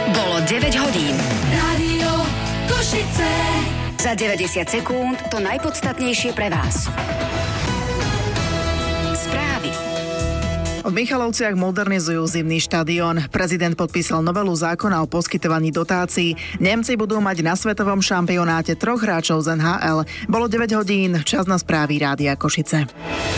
Bolo 9 hodín. Rádio Košice. Za 90 sekúnd to najpodstatnejšie pre vás. Správy. V Michalovciach modernizujú zimný štadión. Prezident podpísal novelu zákona o poskytovaní dotácií. Nemci budú mať na svetovom šampionáte 3 hráčov z NHL. Bolo 9 hodín, čas na správy Rádia Košice.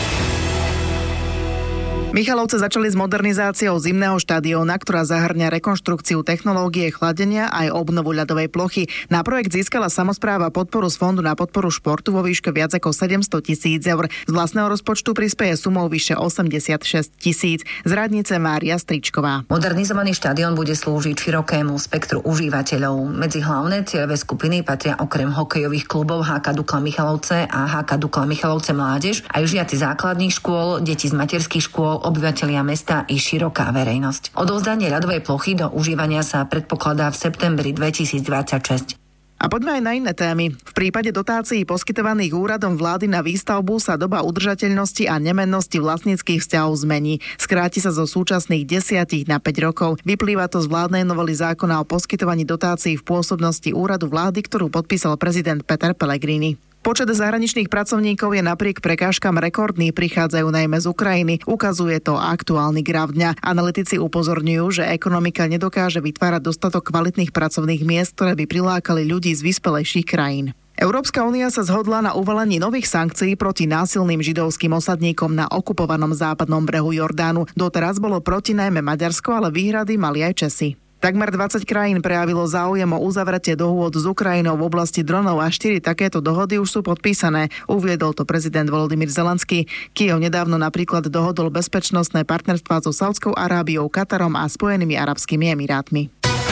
Michalovce začali s modernizáciou zimného štadióna, ktorá zahŕňa rekonštrukciu technológie chladenia aj obnovu ľadovej plochy. Na projekt získala samospráva podporu z Fondu na podporu športu vo výške viac ako 700 000 eur. Z vlastného rozpočtu prispeje sumou vyše 86 000. Z radnice Mária Stričková. Modernizovaný štadión bude slúžiť širokému spektru užívateľov. Medzi hlavné cieľové skupiny patria okrem hokejových klubov HK Dukla Michalovce a HK Dukla Michalovce Mládež aj žiaci základných škôl, deti z materských škôl, obyvatelia mesta i široká verejnosť. Odovzdanie ľadovej plochy do užívania sa predpokladá v septembri 2026. A poďme aj na iné témy. V prípade dotácií poskytovaných úradom vlády na výstavbu sa doba udržateľnosti a nemennosti vlastníckych vzťahov zmení. Skráti sa zo súčasných 10 na 5 rokov. Vyplýva to z vládnej novely zákona o poskytovaní dotácií v pôsobnosti úradu vlády, ktorú podpísal prezident Peter Pellegrini. Počet zahraničných pracovníkov je napriek prekážkam rekordný, prichádzajú najmä z Ukrajiny. Ukazuje to aktuálny graf dňa. Analytici upozorňujú, že ekonomika nedokáže vytvárať dostatok kvalitných pracovných miest, ktoré by prilákali ľudí z vyspelejších krajín. Európska únia sa zhodla na uvalení nových sankcií proti násilným židovským osadníkom na okupovanom západnom brehu Jordánu. Doteraz bolo proti najmä Maďarsko, ale výhrady mali aj Česi. Takmer 20 krajín prejavilo záujem o uzavretie dohôd s Ukrajinou v oblasti dronov a 4 takéto dohody už sú podpísané. Uviedol to prezident Volodymyr Zelenský. Kyjev nedávno napríklad dohodol bezpečnostné partnerstvá so Saudskou Arábiou, Katarom a Spojenými arabskými emirátmi.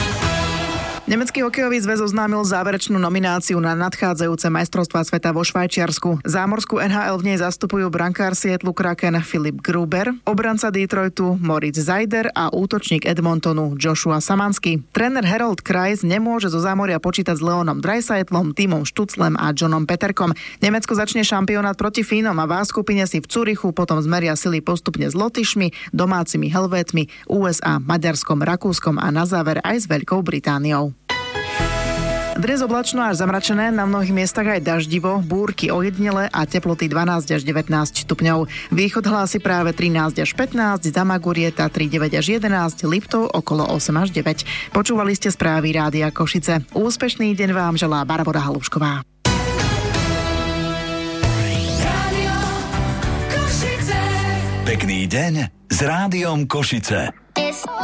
Nemecký hokejový zväz oznámil záverečnú nomináciu na nadchádzajúce majstrovstvá sveta vo Švajčiarsku. Zámorskú NHL v nej zastupujú brankár Seattlu Kraken Filip Gruber, obranca Detroitu Moritz Seider a útočník Edmontonu Joshua Samansky. Tréner Harold Kreis nemôže zo zámoria počítať s Leonom Dreisaitlom, Timom Štuclem a Johnom Peterkom. Nemecko začne šampionát proti Fínom a v skupine si v Curychu potom zmeria sily postupne s Lotyšmi, domácimi Helvétmi, USA, Maďarskom, Rakúskom a na záver aj s Veľkou Britániou. Dnes oblačno až zamračené, na mnohých miestach aj daždivo, búrky ojedinele a teploty 12 až 19 stupňov. Východ hlási práve 13 až 15, Zamagurie, Tatry 9 až 11, Liptov okolo 8 až 9. Počúvali ste správy Rádia Košice. Úspešný deň vám želá Barbora Halušková. Pekný deň s Rádiom Košice.